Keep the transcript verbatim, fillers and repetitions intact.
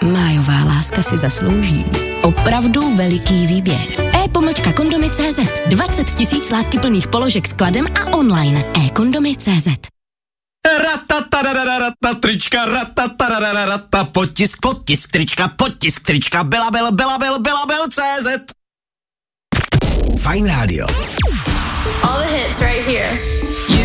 májová láska si zaslouží opravdu veliký výběr. e-pomlčka kondomy tečka cé zet. dvacet tisíc láskyplných položek s kladem a online. e-kondomy tečka cé zet. Ratatarararata, trička, ratatarararata, potisk, potisk, trička, potisk, trička, belabel, belabel, belabel, cé zet. Fajn rádio. All the hits right here.